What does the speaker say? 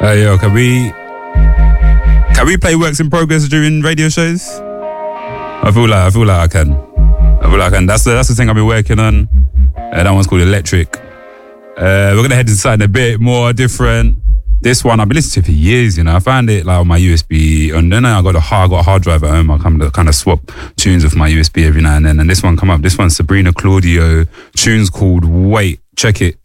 Yo, can we play works in progress during radio shows? I feel like I can. That's the thing I've been working on. That one's called Electric. We're gonna head into something a bit more different. This one I've been listening to for years. I found it like on my USB, and then I got a hard drive at home. I kind of swap tunes with my USB every now and then. And this one come up. This one's Sabrina Claudio. Tune's called Wait. Check it.